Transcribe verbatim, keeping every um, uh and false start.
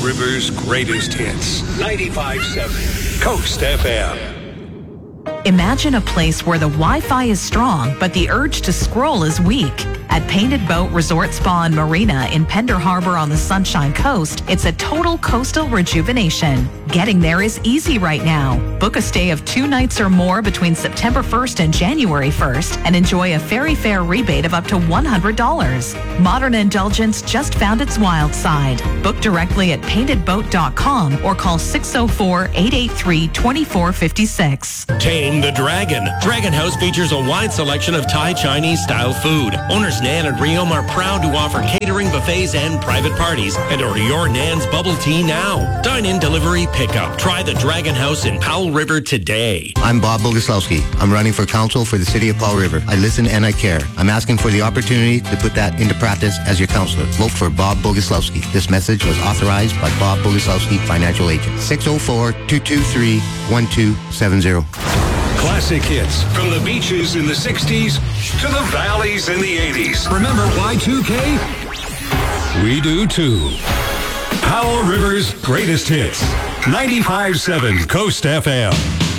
River's greatest hits. ninety-five point seven Coast F M. Imagine a place where the Wi-Fi is strong, but the urge to scroll is weak. At Painted Boat Resort Spa and Marina in Pender Harbor on the Sunshine Coast, it's a total coastal rejuvenation. Getting there is easy right now. Book a stay of two nights or more between September first and January first and enjoy a ferry fare rebate of up to one hundred dollars. Modern Indulgence just found its wild side. Book directly at painted boat dot com or call six oh four, eight eight three, two four five six. Tame the Dragon. Dragon House features a wide selection of Thai Chinese style food. Owners Nan and Riom are proud to offer catering, buffets, and private parties. And order your Nan's bubble tea now. Dine-in, delivery, pickup. Try the Dragon House in Powell River today. I'm Bob Boguslawski. I'm running for council for the city of Powell River. I listen and I care. I'm asking for the opportunity to put that into practice as your councillor. Vote for Bob Boguslawski. This message was authorized by Bob Boguslawski, financial agent. six oh four, two two three, one two seven zero. Classic hits from the beaches in the sixties to the valleys in the eighties. Remember Y two K? We do too. Powell River's greatest hits. ninety-five point seven Coast F M.